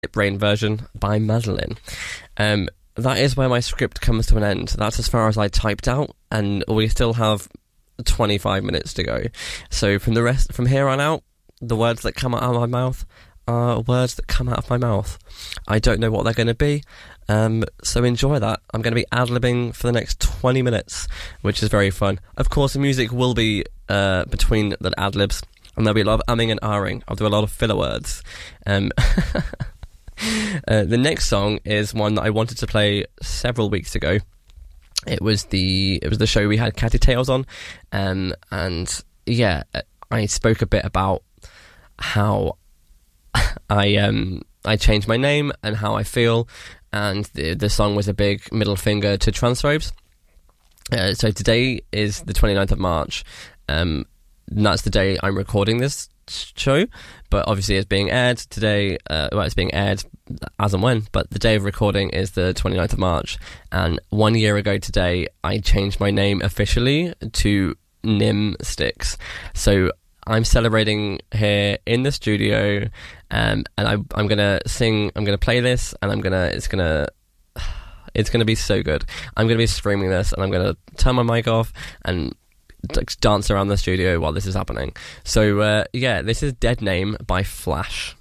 Brain version by Madeline. That is where my script comes to an end. That's as far as I typed out, and we still have 25 minutes to go. So from here on out, the words that come out of my mouth are words that come out of my mouth. I don't know what they're going to be, so enjoy that. I'm going to be ad-libbing for the next 20 minutes, which is very fun. Of course, the music will be between the ad-libs, and there'll be a lot of umming and ahhing. I'll do a lot of filler words. The next song is one that I wanted to play several weeks ago. It was the show we had Catty Tales on, and yeah, I spoke a bit about how I changed my name and how I feel, and the song was a big middle finger to transphobes. So today is the 29th of March, and that's the day I'm recording this show, but obviously it's being aired today. It's being aired as and when, but the day of recording is the 29th of March, and 1 year ago today I changed my name officially to Nim Sticks. So I'm celebrating here in the studio, and I'm gonna sing. I'm gonna play this, and it's gonna be so good. I'm gonna be screaming this, and I'm gonna turn my mic off and dance around the studio while this is happening. So yeah, this is Dead Name by Flash.